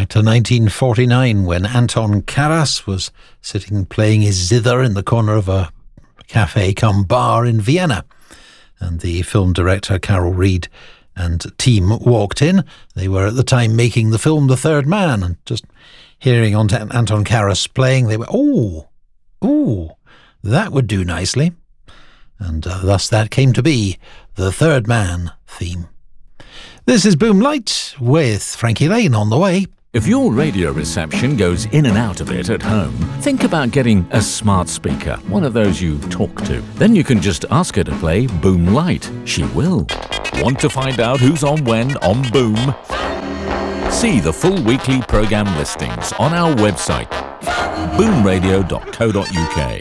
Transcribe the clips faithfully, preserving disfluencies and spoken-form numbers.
back to nineteen forty-nine when Anton Karas was sitting playing his zither in the corner of a cafe cum bar in Vienna. And the film director Carol Reed and team walked in. They were at the time making the film The Third Man, and just hearing Anton Karas playing, they were, oh, oh, that would do nicely. And uh, thus that came to be the Third Man theme. This is Boom Light with Frankie Lane on the way. If your radio reception goes in and out of it at home, think about getting a smart speaker, one of those you talk to. Then you can just ask her to play Boom Light. She will. Want to find out who's on when on Boom? See the full weekly programme listings on our website, boom radio dot co dot uk.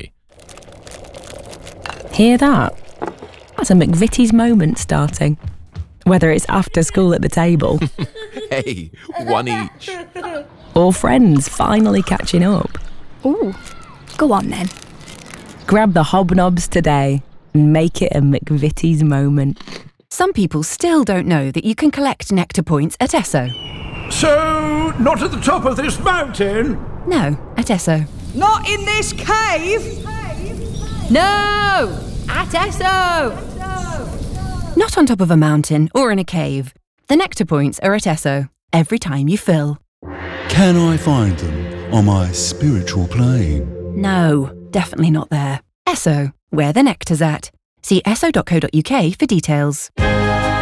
Hear that? That's a McVitie's moment starting. Whether it's after school at the table. Hey, one each. Or friends finally catching up. Ooh, go on then. Grab the hobnobs today and make it a McVitie's moment. Some people still don't know that you can collect Nectar points at Esso. So, not at the top of this mountain? No, at Esso. Not in this cave? No! At Esso! Not on top of a mountain or in a cave. The Nectar points are at Esso every time you fill. Can I find them on my spiritual plane? No, definitely not there. Esso, where the nectar's at. See esso dot co dot uk for details.